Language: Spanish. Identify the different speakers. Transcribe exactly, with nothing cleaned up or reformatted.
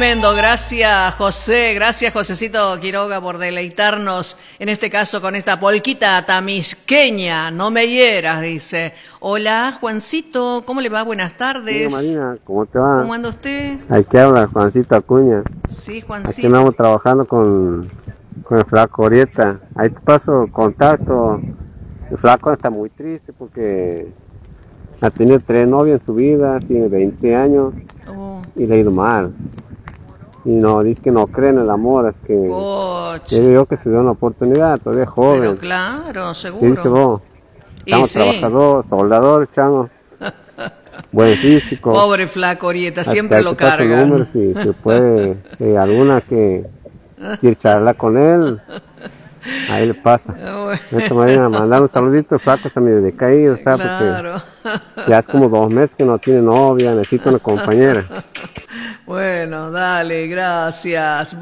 Speaker 1: tremendo. Gracias, José. Gracias, Josecito Quiroga, por deleitarnos, en este caso, con esta polquita tamisqueña. No me hieras, dice. Hola, Juancito. ¿Cómo le va? Buenas tardes.
Speaker 2: Sí, Marina, ¿cómo te va?
Speaker 1: ¿Cómo anda usted?
Speaker 2: Aquí habla Juancito Acuña.
Speaker 1: Sí, Juancito.
Speaker 2: Aquí andamos trabajando con, con el flaco Orieta. Ahí te paso contacto. El flaco está muy triste porque ha tenido tres novias en su vida, tiene veinte años
Speaker 1: Oh.
Speaker 2: y le ha ido mal. Y no, dice que no cree en el amor, es que
Speaker 1: Coche.
Speaker 2: yo digo que se dio una oportunidad, todavía es joven.
Speaker 1: Pero claro,
Speaker 2: ¿Qué
Speaker 1: seguro.
Speaker 2: dice vos?
Speaker 1: Y
Speaker 2: Estamos
Speaker 1: sí.
Speaker 2: trabajadores, soldadores, chamo. Buen físico.
Speaker 1: Pobre flaco Orieta, siempre
Speaker 2: Ahí
Speaker 1: lo
Speaker 2: te paso el
Speaker 1: cargan.
Speaker 2: número, si se puede, eh, alguna que quiere charlar con él, ahí le pasa. De esta manera, mandar un saludito, el flaco está medio decaído, ¿sabes?
Speaker 1: Claro.
Speaker 2: Porque ya es como dos meses que no tiene novia, necesita una compañera.
Speaker 1: Bueno, dale, gracias.